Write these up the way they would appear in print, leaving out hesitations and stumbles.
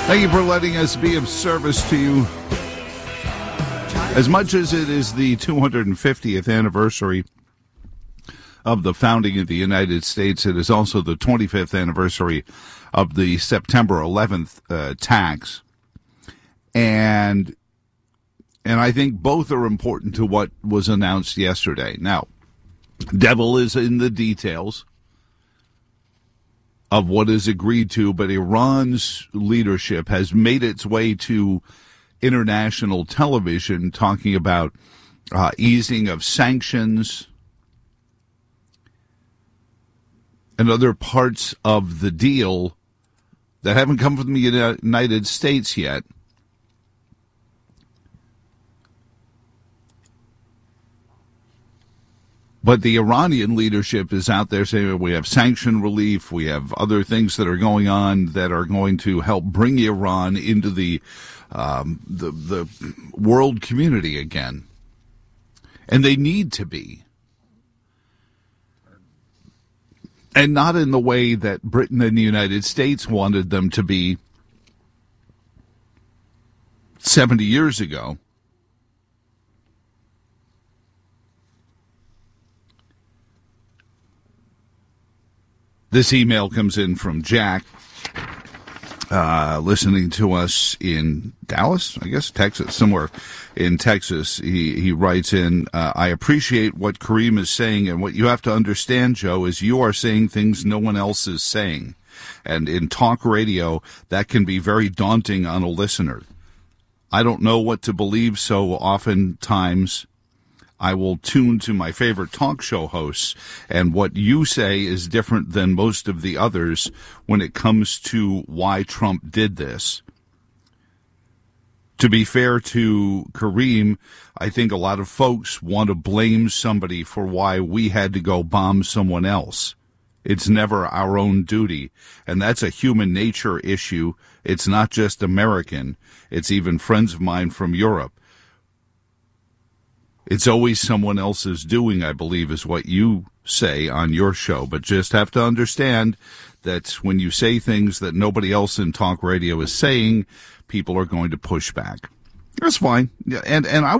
Thank you for letting us be of service to you. As much as it is the 250th anniversary of the founding of the United States, it is also the 25th anniversary of the September 11th attacks. And I think both are important to what was announced yesterday. Now, devil is in the details of what is agreed to, but Iran's leadership has made its way to international television talking about easing of sanctions and other parts of the deal that haven't come from the United States yet. But the Iranian leadership is out there saying we have sanction relief, we have other things that are going on that are going to help bring Iran into the world community again. And they need to be. And not in the way that Britain and the United States wanted them to be 70 years ago. This email comes in from Jack, listening to us in Dallas, I guess, Texas, somewhere in Texas. He writes in, I appreciate what Kareem is saying, and what you have to understand, Joe, is you are saying things no one else is saying. And in talk radio, that can be very daunting on a listener. I don't know what to believe, so oftentimes I will tune to my favorite talk show hosts, and what you say is different than most of the others when it comes to why Trump did this. To be fair to Kareem, I think a lot of folks want to blame somebody for why we had to go bomb someone else. It's never our own duty, and that's a human nature issue. It's not just American. It's even friends of mine from Europe. It's always someone else's doing, I believe, is what you say on your show. But just have to understand that when you say things that nobody else in talk radio is saying, people are going to push back. That's fine. And I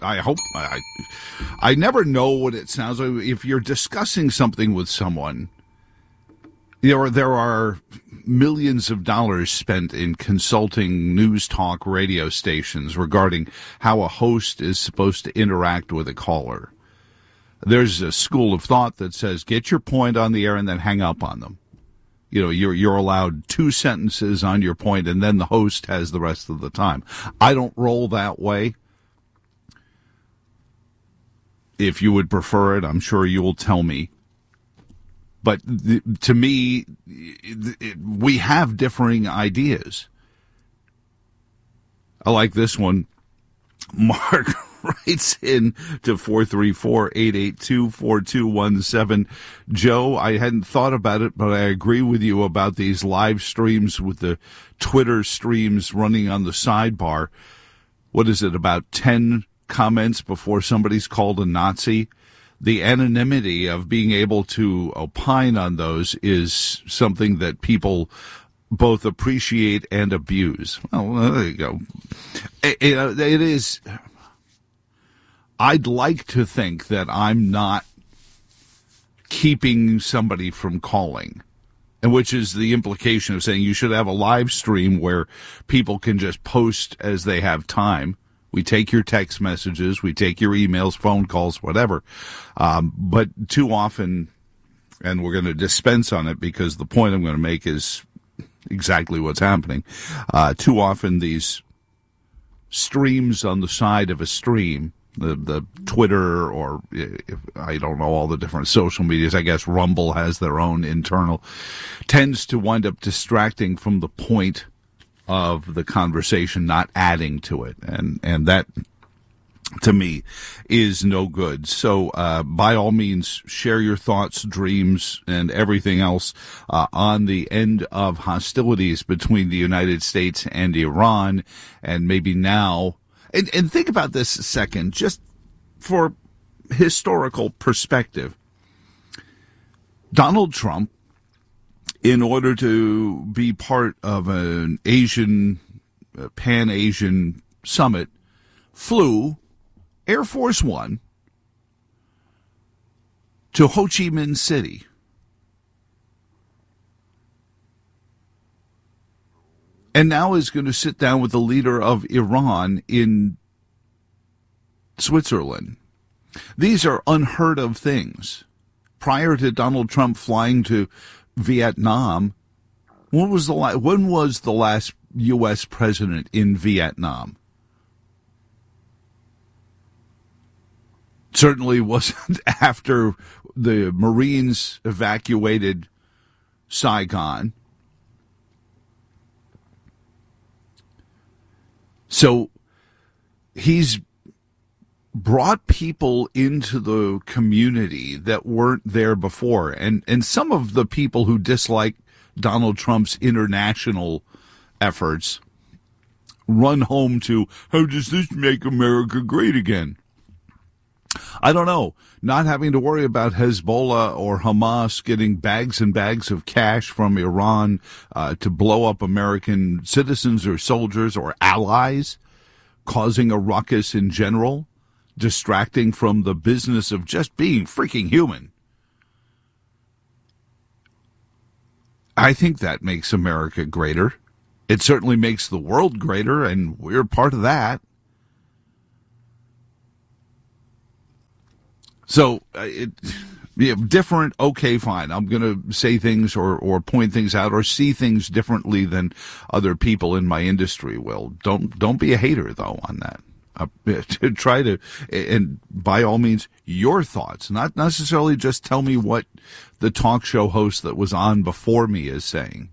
never know what it sounds like. If you're discussing something with someone, there are millions of dollars spent in consulting news talk radio stations regarding how a host is supposed to interact with a caller. There's a school of thought that says get your point on the air and then hang up on them. You're allowed 2 sentences on your point and then the host has the rest of the time. I don't roll that way. If you would prefer it, I'm sure you will tell me. But to me, we have differing ideas. I like this one. Mark writes in to 434-882-4217. Joe, I hadn't thought about it, but I agree with you about these live streams with the Twitter streams running on the sidebar. What is it, about 10 comments before somebody's called a Nazi? The anonymity of being able to opine on those is something that people both appreciate and abuse. Well, there you go. It is. I'd like to think that I'm not keeping somebody from calling, and which is the implication of saying you should have a live stream where people can just post as they have time. We take your text messages, we take your emails, phone calls, whatever. But too often, and we're going to dispense on it because the point I'm going to make is exactly what's happening. Too often these streams on the side of a stream, the Twitter or I don't know, all the different social medias, I guess Rumble has their own internal, tends to wind up distracting from the point of the conversation, not adding to it. And that, to me, is no good. So, by all means, share your thoughts, dreams, and everything else on the end of hostilities between the United States and Iran. And maybe now, and think about this a second, just for historical perspective. Donald Trump in order to be part of an Pan-Asian summit, flew Air Force One to Ho Chi Minh City. And now is going to sit down with the leader of Iran in Switzerland. These are unheard of things. Prior to Donald Trump flying to Vietnam, when was the last U.S. president in Vietnam? Certainly wasn't after the Marines evacuated Saigon. So he's brought people into the community that weren't there before. And some of the people who dislike Donald Trump's international efforts run home to, how does this make America great again? I don't know. Not having to worry about Hezbollah or Hamas getting bags and bags of cash from Iran to blow up American citizens or soldiers or allies, causing a ruckus in general, distracting from the business of just being freaking human. I think that makes America greater. It certainly makes the world greater, and we're part of that. So, different, okay, fine. I'm going to say things or point things out or see things differently than other people in my industry will. Don't be a hater, though, on that. Try to, and by all means, your thoughts, not necessarily just tell me what the talk show host that was on before me is saying.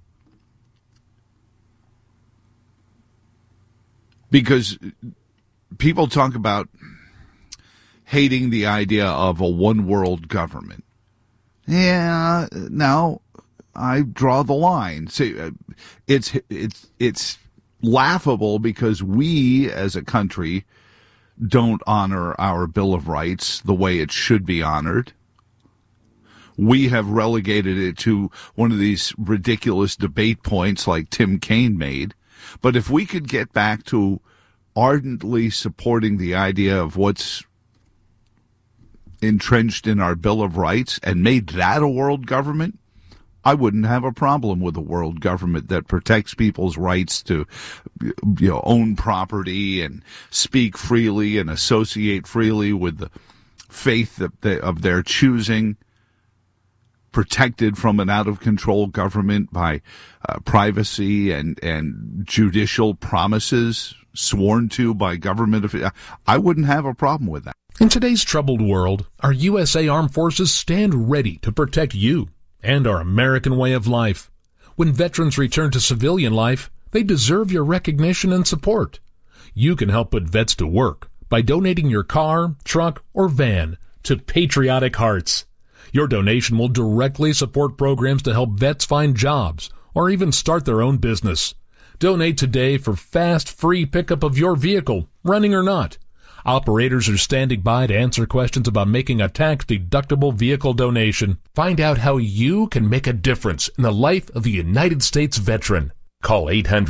Because people talk about hating the idea of a one-world government. Yeah, now I draw the line. See, it's laughable because we as a country don't honor our Bill of Rights the way it should be honored. We have relegated it to one of these ridiculous debate points like Tim Kaine made. But if we could get back to ardently supporting the idea of what's entrenched in our Bill of Rights and made that a world government, I wouldn't have a problem with a world government that protects people's rights to, own property and speak freely and associate freely with the faith of their choosing, protected from an out-of-control government by privacy and judicial promises sworn to by government officials. I wouldn't have a problem with that. In today's troubled world, our USA Armed Forces stand ready to protect you and our American way of life. When veterans return to civilian life, they deserve your recognition and support. You can help put vets to work by donating your car, truck, or van to Patriotic Hearts. Your donation will directly support programs to help vets find jobs or even start their own business. Donate today for fast, free pickup of your vehicle, running or not. Operators are standing by to answer questions about making a tax-deductible vehicle donation. Find out how you can make a difference in the life of a United States veteran. Call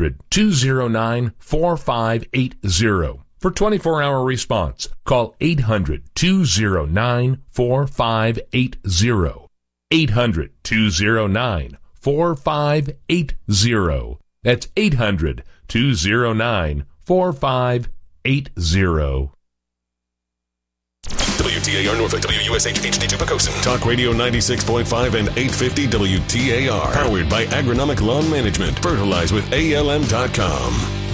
800-209-4580 for 24-hour response. Call 800-209-4580. 800-209-4580. That's 800-209-4580. WTAR Norfolk, WUSH HD2 Pocosin. Talk Radio 96.5 and 850 WTAR. Powered by Agronomic Lawn Management. Fertilize with ALM.com.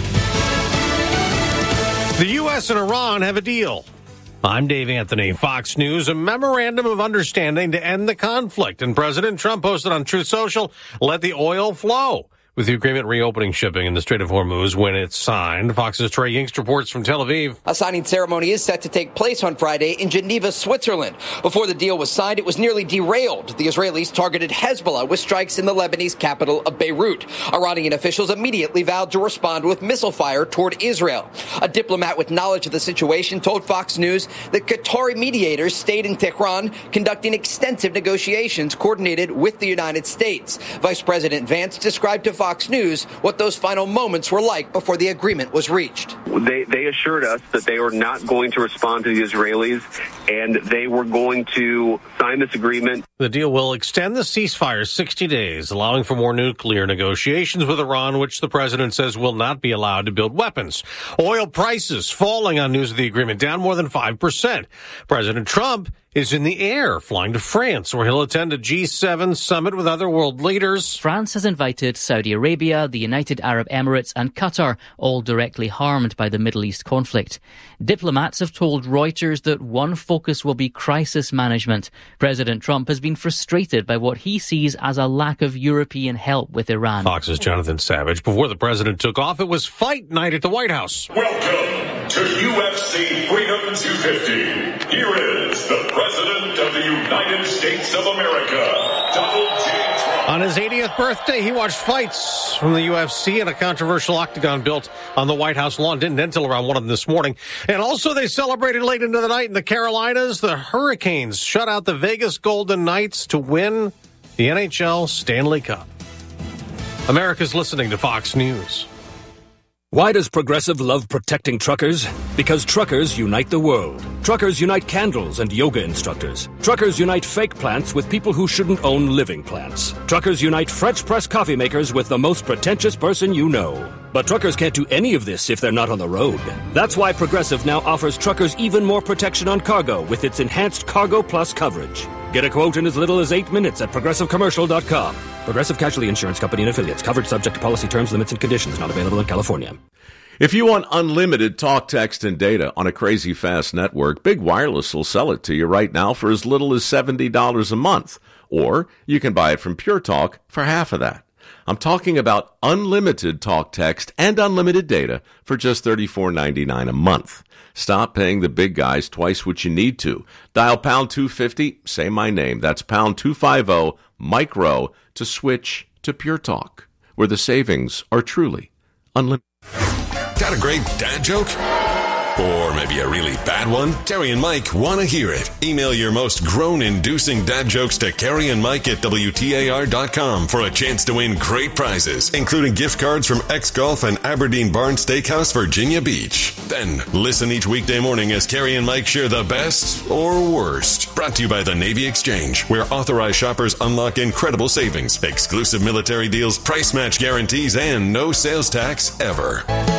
The U.S. and Iran have a deal. I'm Dave Anthony, Fox News. A memorandum of understanding to end the conflict. And President Trump posted on Truth Social, let the oil flow. with the agreement reopening shipping in the Strait of Hormuz when it's signed. Fox's Trey Yingst reports from Tel Aviv. A signing ceremony is set to take place on Friday in Geneva, Switzerland. Before the deal was signed, it was nearly derailed. The Israelis targeted Hezbollah with strikes in the Lebanese capital of Beirut. Iranian officials immediately vowed to respond with missile fire toward Israel. A diplomat with knowledge of the situation told Fox News that Qatari mediators stayed in Tehran conducting extensive negotiations coordinated with the United States. Vice President Vance described to Fox News what those final moments were like before the agreement was reached. They assured us that they were not going to respond to the Israelis and they were going to sign this agreement. The deal will extend the ceasefire 60 days, allowing for more nuclear negotiations with Iran, which the president says will not be allowed to build weapons. Oil prices falling on news of the agreement, down more than 5%. President Trump is in the air, flying to France, where he'll attend a G7 summit with other world leaders. France has invited Saudi Arabia, the United Arab Emirates and Qatar, all directly harmed by the Middle East conflict. Diplomats have told Reuters that one focus will be crisis management. President Trump has been frustrated by what he sees as a lack of European help with Iran. Fox's Jonathan Savage. Before the president took off, it was fight night at the White House. Welcome to UFC Freedom 250. Here is the President of the United States of America, Donald J. Trump. On his 80th birthday, he watched fights from the UFC in a controversial octagon built on the White House lawn. Didn't end till around 1 of them this morning. And also they celebrated late into the night in the Carolinas. The Hurricanes shut out the Vegas Golden Knights to win the NHL Stanley Cup. America's listening to Fox News. Why does Progressive love protecting truckers? Because truckers unite the world. Truckers unite candles and yoga instructors. Truckers unite fake plants with people who shouldn't own living plants. Truckers unite French press coffee makers with the most pretentious person you know. But truckers can't do any of this if they're not on the road. That's why Progressive now offers truckers even more protection on cargo with its enhanced Cargo Plus coverage. Get a quote in as little as 8 minutes at ProgressiveCommercial.com. Progressive Casualty Insurance Company and Affiliates. Coverage subject to policy terms, limits, and conditions. Not available in California. If you want unlimited talk, text, and data on a crazy fast network, Big Wireless will sell it to you right now for as little as $70 a month. Or you can buy it from Pure Talk for half of that. I'm talking about unlimited talk, text, and unlimited data for just $34.99 a month. Stop paying the big guys twice what you need to. Dial pound 250, say my name. That's pound 250, micro, to switch to Pure Talk, where the savings are truly unlimited. Got a great dad joke? Or maybe a really bad one? Carrie and Mike want to hear it. Email your most groan-inducing dad jokes to Carrie and Mike at WTAR.com for a chance to win great prizes, including gift cards from X-Golf and Aberdeen Barn Steakhouse, Virginia Beach. Then listen each weekday morning as Carrie and Mike share the best or worst. Brought to you by the Navy Exchange, where authorized shoppers unlock incredible savings, exclusive military deals, price match guarantees, and no sales tax ever.